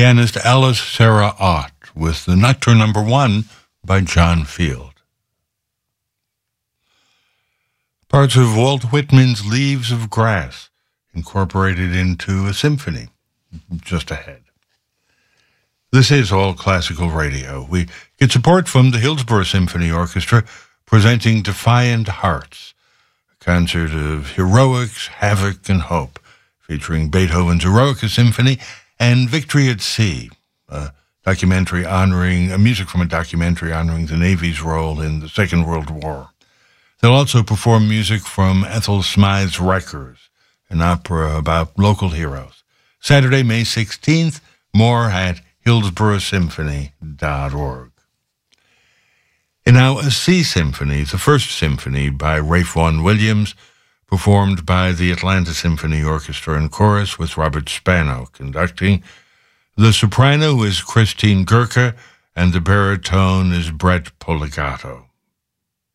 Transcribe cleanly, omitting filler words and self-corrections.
pianist Alice Sarah Ott with the Nocturne No. 1 by John Field. Parts of Walt Whitman's Leaves of Grass incorporated into a symphony just ahead. This is All Classical Radio. We get support from the Hillsborough Symphony Orchestra presenting Defiant Hearts, a concert of heroics, havoc, and hope, featuring Beethoven's Eroica Symphony and Victory at Sea, a music from a documentary honoring the Navy's role in the Second World War. They'll also perform music from Ethel Smythe's Wreckers, an opera about local heroes. Saturday, May 16th, more at hillsboroughsymphony.org. And now a Sea Symphony, the first symphony by Ralph Vaughan Williams, performed by the Atlanta Symphony Orchestra and Chorus with Robert Spano conducting. The soprano is Christine Gurka, and the baritone is Brett Poligato.